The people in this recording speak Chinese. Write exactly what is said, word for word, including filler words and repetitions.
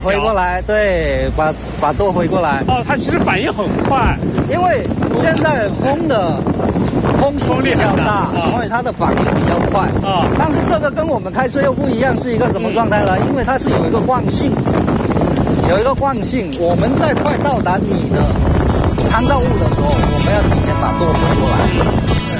回过来，对，把把舵回过来。 哦，它其实反应很快， 因为现在风的风速比较大，所以它的反应比较快。啊，但是这个跟我们开车又不一样，是一个什么状态呢？因为它是有一个惯性，有一个惯性，我们在快到达你的参照物的时候，我们要提前把舵回过来。